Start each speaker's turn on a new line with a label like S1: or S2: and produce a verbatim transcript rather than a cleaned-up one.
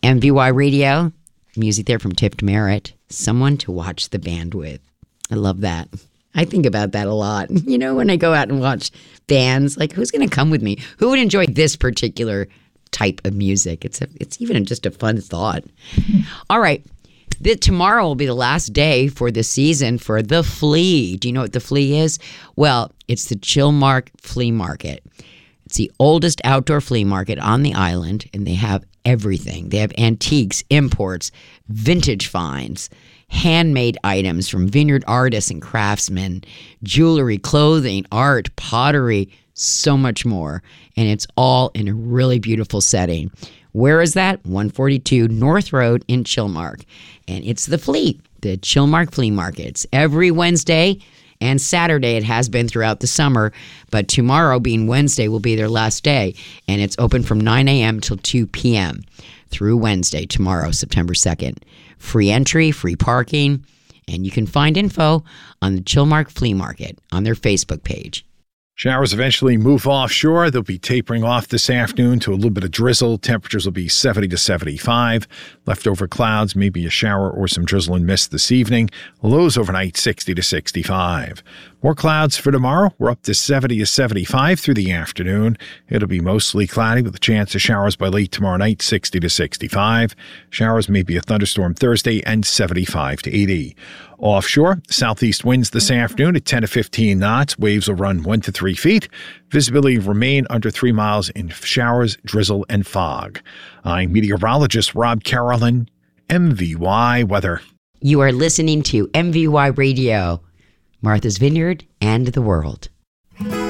S1: M V Y Radio, music there from Tipped Merritt. Someone to watch the band with. I love that. I think about that a lot. You know, when I go out and watch bands, like, who's going to come with me? Who would enjoy this particular type of music? It's a, it's even just a fun thought. All right. The, tomorrow will be the last day for the season for the Flea. Do you know what the Flea is? Well, it's the Chilmark Flea Market. It's the oldest outdoor flea market on the island, and they have everything. They have antiques, imports, vintage finds, handmade items from vineyard artists and craftsmen, jewelry, clothing, art, pottery, so much more. And it's all in a really beautiful setting. Where is that? one forty-two North Road in Chilmark. And it's the Flea, the Chilmark Flea Markets. Every Wednesday and Saturday, it has been throughout the summer, but tomorrow, being Wednesday, will be their last day. And it's open from nine a.m. till two p.m. through Wednesday, tomorrow, September second. Free entry, free parking, and you can find info on the Chilmark Flea Market on their Facebook page.
S2: Showers eventually move offshore. They'll be tapering off this afternoon to a little bit of drizzle. Temperatures will be seventy to seventy-five. Leftover clouds, maybe a shower or some drizzle and mist this evening. Lows overnight sixty to sixty-five. More clouds for tomorrow. We're up to seventy to seventy-five through the afternoon. It'll be mostly cloudy with a chance of showers by late tomorrow night, sixty to sixty-five. Showers, maybe a thunderstorm Thursday, and seventy-five to eighty. Offshore, southeast winds this afternoon at ten to fifteen knots. Waves will run one to three feet. Visibility remain under three miles in showers, drizzle, and fog. I'm meteorologist Rob Carolyn, M V Y Weather.
S1: You are listening to M V Y Radio, Martha's Vineyard and the World.